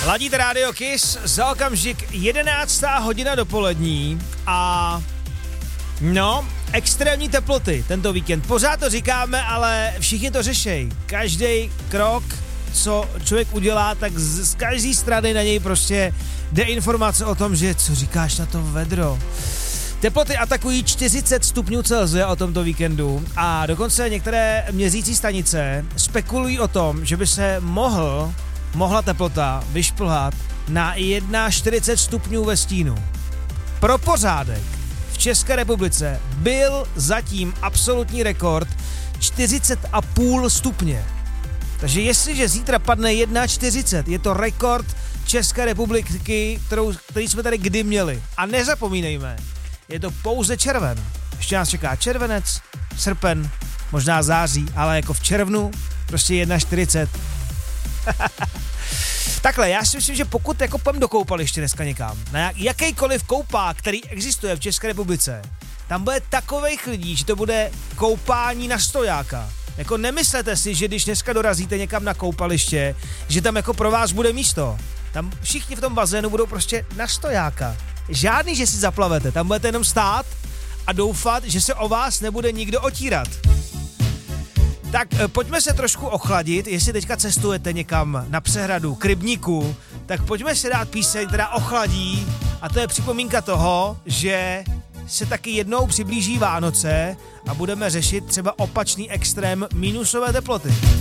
Ladíte Radio Kiss, za okamžik 11. hodina dopolední a extrémní teploty tento víkend. Pořád to říkáme, ale všichni to řešejí. Každý krok, co člověk udělá, tak z každé strany na něj prostě jde informace o tom, že co říkáš na to vedro. Teploty atakují 40 stupňů Celsia o tomto víkendu a dokonce některé měřící stanice spekulují o tom, že by se mohla teplota vyšplhat na 41 stupňů ve stínu. Pro pořádek v České republice byl zatím absolutní rekord 40,5 stupně. Takže jestliže zítra padne 41, je to rekord České republiky, který jsme tady kdy měli. A nezapomínejme, je to pouze červen. Ještě nás čeká červenec, srpen, možná září, ale jako v červnu prostě 41. Takhle, já si myslím, že pokud jako půjdem do koupaliště dneska někam, na jakýkoliv koupák, který existuje v České republice, tam bude takovejch lidí, že to bude koupání na stojáka. Jako nemyslete si, že když dneska dorazíte někam na koupaliště, že tam jako pro vás bude místo. Tam všichni v tom bazénu budou prostě na stojáka. Žádný, že si zaplavete, tam budete jenom stát a doufat, že se o vás nebude nikdo otírat. Tak pojďme se trošku ochladit, jestli teďka cestujete někam na přehradu, k rybníku, tak pojďme si dát píseň, která ochladí a to je připomínka toho, že se taky jednou přiblíží Vánoce a budeme řešit třeba opačný extrém minusové teploty.